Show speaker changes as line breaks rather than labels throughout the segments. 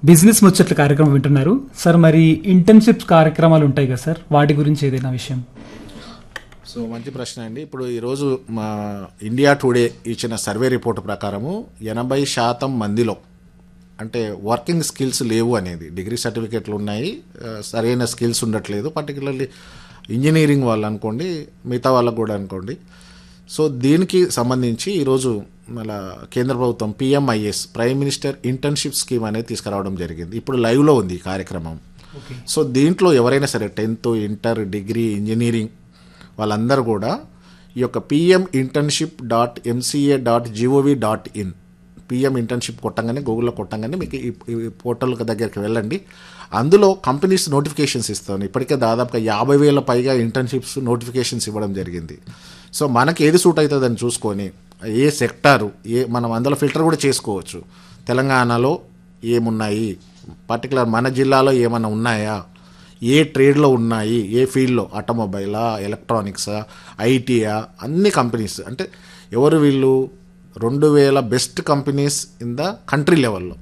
Business ముచ్చట్ల కార్యక్రమం వింటున్నారు sir. మరి ఇంటర్న్షిప్స్ కార్యక్రమాలు ఉంటాయి కదా సార్, వాటి గురించి ఏదైనా విషయం?
సో మంచి ప్రశ్న అండి. ఇప్పుడు ఈరోజు మా ఇండియా టుడే ఇచ్చిన సర్వే రిపోర్ట్ ప్రకారము 80% మందిలో అంటే వర్కింగ్ స్కిల్స్ లేవు అనేది. డిగ్రీ సర్టిఫికేట్లు ఉన్నాయి, సరైన స్కిల్స్ ఉండట్లేదు. పర్టికులర్లీ ఇంజనీరింగ్ వాళ్ళు అనుకోండి, మిగతా వాళ్ళకు కూడా అనుకోండి. సో దీనికి సంబంధించి ఈరోజు మళ్ళా కేంద్ర ప్రభుత్వం PMIS prime minister internship scheme అనేది తీసుకురావడం జరిగింది. ఇప్పుడు లైవ్లో ఉంది ఈ కార్యక్రమం. సో దీంట్లో ఎవరైనా సరే 10th, ఇంటర్, డిగ్రీ, ఇంజనీరింగ్ వాళ్ళందరూ కూడా ఈ యొక్క pminternship.mca.gov.in PM ఇంటర్న్షిప్ కొట్టంగానే, గూగుల్లో కొట్టంగానే మీకు ఈ పోర్టల్ దగ్గరికి వెళ్ళండి. అందులో కంపెనీస్ నోటిఫికేషన్స్ ఇస్తాను. ఇప్పటికే దాదాపుగా 50,000 పైగా ఇంటర్న్షిప్స్ నోటిఫికేషన్స్ ఇవ్వడం జరిగింది. సో మనకి ఏది సూట్ అవుతుందని చూసుకొని ఏ సెక్టారు మనం అందులో ఫిల్టర్ కూడా చేసుకోవచ్చు. తెలంగాణలో ఏమున్నాయి, పర్టికులర్ మన జిల్లాలో ఏమైనా ఉన్నాయా, ఏ ట్రేడ్లో ఉన్నాయి, ఏ ఫీల్డ్లో, ఆటోమొబైలా, ఎలక్ట్రానిక్సా, ఐటీయా, అన్ని కంపెనీస్ అంటే ఎవరు వీళ్ళు 2000 best companies in the country లెవెల్లో,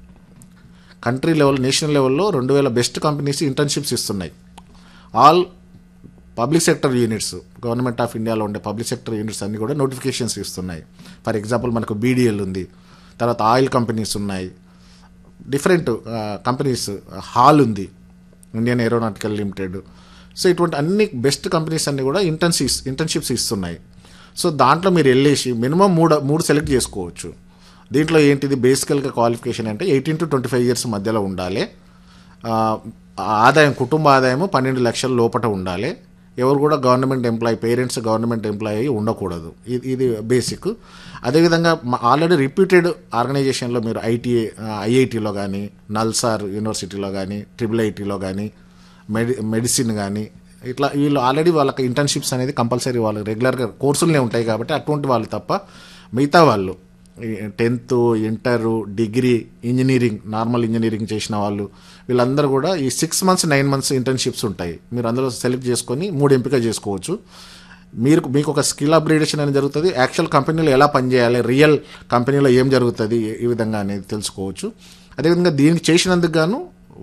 నేషనల్ లెవెల్లో 2000 బెస్ట్ కంపెనీస్ ఇంటర్న్షిప్స్ ఇస్తున్నాయి. All public sector units, government of ఇండియాలో ఉండే పబ్లిక్ సెక్టర్ యూనిట్స్ అన్నీ కూడా నోటిఫికేషన్స్ ఇస్తున్నాయి. ఫర్ ఎగ్జాంపుల్ మనకు BDL ఉంది, తర్వాత ఆయిల్ కంపెనీస్ ఉన్నాయి, డిఫరెంట్ కంపెనీస్, హాల్ ఉంది, ఇండియన్ ఏరోనాటికల్ లిమిటెడ్. సో ఇటువంటి అన్ని బెస్ట్ కంపెనీస్ అన్నీ కూడా ఇంటర్న్షిప్స్ ఇస్తున్నాయి. సో దాంట్లో మీరు వెళ్ళేసి మినిమం మూడు సెలెక్ట్ చేసుకోవచ్చు. దీంట్లో ఏంటిది బేసికల్గా క్వాలిఫికేషన్ అంటే 18 to 25 years మధ్యలో ఉండాలి. ఆదాయం, కుటుంబ ఆదాయము 12 లక్షల లోపల ఉండాలి. ఎవరు కూడా government employee, parents government employee ఉండకూడదు. ఇది బేసిక్. అదేవిధంగా ఆల్రెడీ రిప్యూటెడ్ ఆర్గనైజేషన్లో మీరు IITలో కానీ, నల్సార్ యూనివర్సిటీలో కానీ, IIITలో కానీ, మెడిసిన్ కానీ, ఇట్లా వీళ్ళు ఆల్రెడీ వాళ్ళకి ఇంటర్న్షిప్స్ అనేది కంపల్సరీ, వాళ్ళకి రెగ్యులర్గా కోర్సులనే ఉంటాయి కాబట్టి అటువంటి వాళ్ళు తప్ప మిగతా వాళ్ళు 10th, inter, degree, engineering, normal engineering చేసిన వాళ్ళు వీళ్ళందరూ కూడా ఈ 6 months 9 months ఇంటర్న్షిప్స్ ఉంటాయి. మీరు అందులో సెలెక్ట్ చేసుకొని 3 ఎంపిక చేసుకోవచ్చు. మీకు ఒక స్కిల్ అప్గ్రేడేషన్ అనేది జరుగుతుంది. యాక్చువల్ కంపెనీలో ఎలా పనిచేయాలి, రియల్ కంపెనీలో ఏం జరుగుతుంది, ఈ విధంగా అనేది తెలుసుకోవచ్చు. అదేవిధంగా దీనికి చేసినందుకు గాను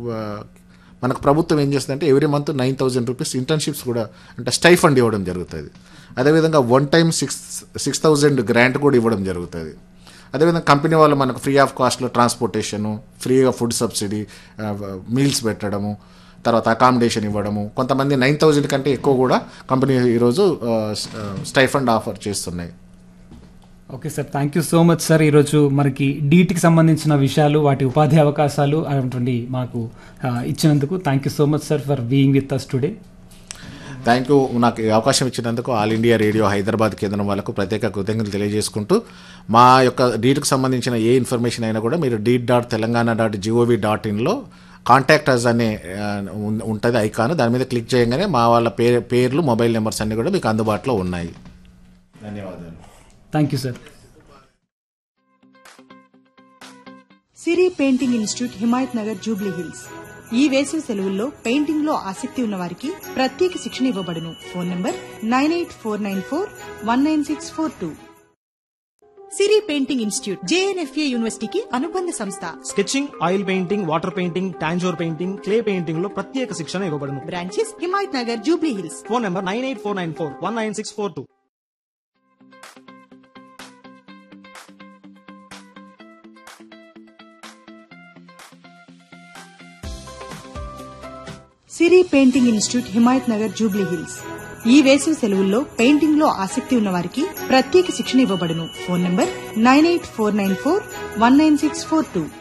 మనకు ప్రభుత్వం ఏం చేస్తుందంటే ఎవ్రీ మంత్ 9,000 రూపీస్ ఇంటర్న్షిప్స్ కూడా అంటే స్టైఫండ్ ఇవ్వడం జరుగుతుంది. అదేవిధంగా 1 time 6,000 గ్రాంట్ కూడా ఇవ్వడం జరుగుతుంది. అదేవిధంగా కంపెనీ వాళ్ళు మనకు ఫ్రీ ఆఫ్ కాస్ట్లో ట్రాన్స్పోర్టేషను, ఫ్రీగా ఫుడ్ సబ్సిడీ, మీల్స్ పెట్టడము, తర్వాత అకామిడేషన్ ఇవ్వడము. కొంతమంది 9,000 కంటే ఎక్కువ కూడా కంపెనీ ఈరోజు స్టైఫండ్ ఆఫర్ చేస్తున్నాయి.
Okay sir, thank you so much sir. ఈరోజు మనకి డీటీకి సంబంధించిన విషయాలు, వాటి ఉపాధి అవకాశాలు అటువంటి మాకు ఇచ్చినందుకు thank you so much sir for being with us today.
Thank you. నాకు అవకాశం ఇచ్చినందుకు ఆల్ ఇండియా రేడియో హైదరాబాద్ కేంద్రం వాళ్ళకు ప్రత్యేక కృతజ్ఞతలు తెలియజేసుకుంటూ, మా యొక్క డీట్కి సంబంధించిన ఏ ఇన్ఫర్మేషన్ అయినా కూడా మీరు deed.telangana.gov.in కాంటాక్ట్ అస్ అనే ఉంటుంది ఐకాన్, దాని మీద క్లిక్ చేయగానే మా వాళ్ళ పేర్లు, మొబైల్ నెంబర్స్ అన్నీ కూడా మీకు అందుబాటులో ఉన్నాయి. ధన్యవాదాలు.
Thank you sir.
Siri painting institute, Himayat Nagar, Jubilee hills. ఈ వేసవి సెలవుల్లో పెయింటింగ్ లో ఆసక్తి ఉన్న వారికి ప్రత్యేక శిక్షణ ఇవ్వబడును. Phone number 9849419642. సిరి పెయింటింగ్ ఇన్స్టిట్యూట్ JNFA యూనివర్సిటీకి అనుబంధ సంస్థ.
Sketching, oil painting, water painting, Tanjore painting, clay painting లో ప్రత్యేక శిక్షణ ఇవ్వబడును.
Branches Himayat Nagar, Jubilee hills.
Phone number 9849419642.
సిరి painting institute, Himayat Nagar, Jubilee hills. ఈ వేసవి సెలవుల్లో పెయింటింగ్ లో ఆసక్తి ఉన్న వారికి ప్రత్యేక శిక్షణ ఇవ్వబడును. Phone number 9849419642.